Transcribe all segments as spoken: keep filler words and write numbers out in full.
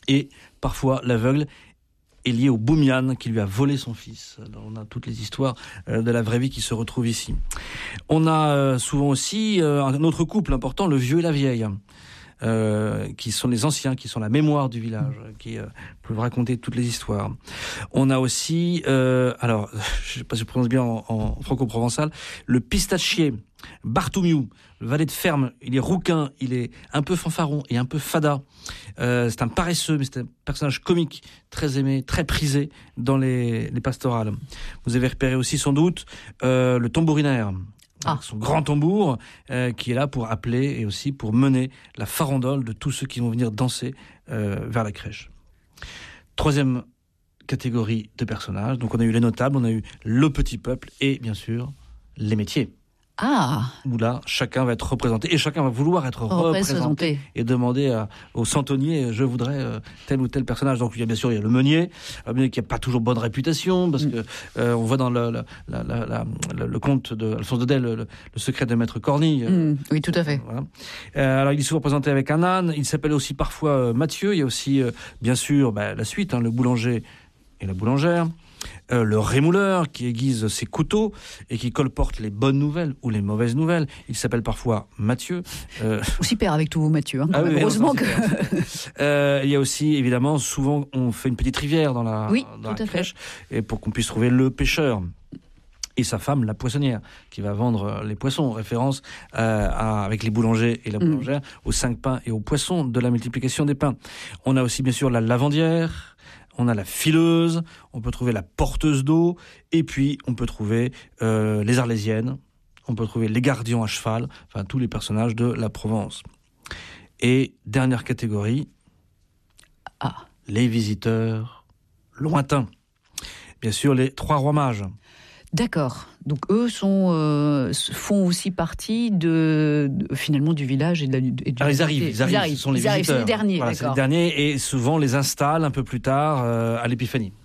Et parfois, l'aveugle est lié au Boumian qui lui a volé son fils. Alors, on a toutes les histoires euh, de la vraie vie qui se retrouvent ici. On a euh, souvent aussi euh, un autre couple important, le vieux et la vieille, euh, qui sont les anciens, qui sont la mémoire du village, qui euh, peuvent raconter toutes les histoires. On a aussi, euh, alors, je ne sais pas si je prononce bien en, en franco-provençal, le pistachier, Barthoumiou, le valet de ferme. Il est rouquin, il est un peu fanfaron et un peu fada. Euh, c'est un paresseux, mais c'est un personnage comique, très aimé, très prisé dans les, les pastorales. Vous avez repéré aussi sans doute euh, le tambourinaire, ah. son grand tambour, euh, qui est là pour appeler et aussi pour mener la farandole de tous ceux qui vont venir danser euh, vers la crèche. Troisième catégorie de personnages, donc on a eu les notables, on a eu le petit peuple et bien sûr les métiers. Ah. Où là, chacun va être représenté et chacun va vouloir être représenté, représenté et demander à, au centonnier, je voudrais euh, tel ou tel personnage. Donc il y a bien sûr il y a le meunier, le meunier qui n'a pas toujours bonne réputation parce mm. que euh, on voit dans le, le, la, la, la, le, le conte de Alphonse Daudet le, le, le secret de Maître Cornille. Mm. Oui, tout à fait. Voilà. Euh, alors il est souvent présenté avec un âne. Il s'appelle aussi parfois euh, Mathieu. Il y a aussi euh, bien sûr bah, la suite, hein, le boulanger et la boulangère. Euh, le rémouleur qui aiguise ses couteaux et qui colporte les bonnes nouvelles ou les mauvaises nouvelles. Il s'appelle parfois Mathieu. Euh... Aussi père avec tous vos Mathieu. Hein, ah oui, heureusement que. euh, il y a aussi évidemment souvent on fait une petite rivière dans la, oui, dans la crèche et pour qu'on puisse trouver le pêcheur. Et sa femme, la poissonnière, qui va vendre les poissons, référence euh, à, avec les boulangers et la boulangère, mmh. aux cinq pains et aux poissons de la multiplication des pains. On a aussi bien sûr la lavandière. On a la fileuse, on peut trouver la porteuse d'eau, et puis on peut trouver euh, les arlésiennes, on peut trouver les gardiens à cheval, enfin tous les personnages de la Provence. Et dernière catégorie, ah. les visiteurs lointains. Bien sûr, les trois rois mages. D'accord. Donc eux sont, euh, font aussi partie de, de finalement du village et, de la, et du. Alors, ils arrivent, ils arrivent, ils arrivent, ce sont les ils visiteurs. Arrivent, c'est les derniers, voilà, d'accord. C'est les derniers et souvent les installent un peu plus tard euh, à l'épiphanie.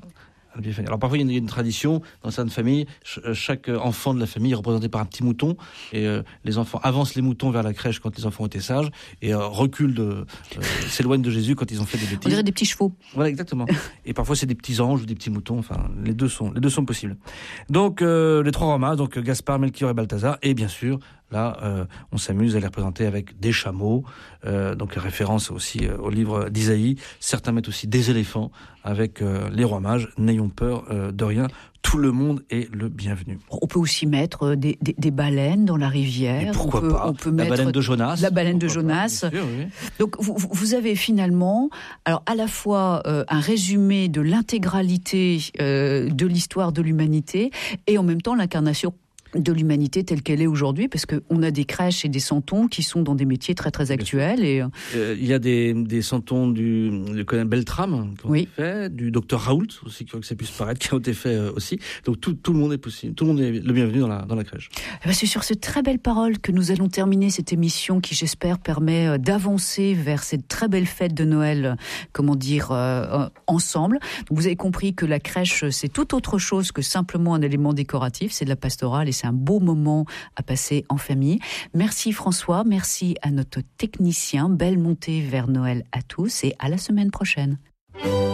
Alors parfois il y a une tradition dans certaines familles, chaque enfant de la famille est représenté par un petit mouton et euh, les enfants avancent les moutons vers la crèche quand les enfants ont été sages et euh, reculent, de, euh, s'éloignent de Jésus quand ils ont fait des bêtises. On dirait des petits chevaux. Voilà, exactement. Et parfois c'est des petits anges ou des petits moutons, enfin les deux sont, les deux sont possibles. Donc euh, les trois rois mages, donc Gaspard, Melchior et Balthazar, et bien sûr là euh, on s'amuse à les représenter avec des chameaux, euh, donc référence aussi euh, au livre d'Isaïe. Certains mettent aussi des éléphants avec euh, les rois mages. N'ayons peur euh, de rien, tout le monde est le bienvenu. On peut aussi mettre des, des, des baleines dans la rivière. Et pourquoi on peut, pas on peut la mettre baleine de Jonas. La baleine de Jonas. Pas, bien sûr, oui. Donc vous, vous avez finalement, alors à la fois euh, un résumé de l'intégralité euh, de l'histoire de l'humanité et en même temps l'incarnation de l'humanité telle qu'elle est aujourd'hui, parce qu'on a des crèches et des santons qui sont dans des métiers très très actuels. Et euh, il y a des, des santons du, du colonel Beltrame qui ont oui. été faits, du docteur Raoult aussi, que ça puisse paraître, qui ont été faits euh, aussi. Donc tout, tout le monde est possible, tout le monde est le bienvenu dans la, dans la crèche. Eh bien, c'est sur ces très belles paroles que nous allons terminer cette émission qui, j'espère, permet d'avancer vers cette très belle fête de Noël, comment dire, euh, ensemble. Donc, vous avez compris que la crèche, c'est tout autre chose que simplement un élément décoratif, c'est de la pastorale et c'est un beau moment à passer en famille. Merci François, merci à notre technicien. Belle montée vers Noël à tous et à la semaine prochaine.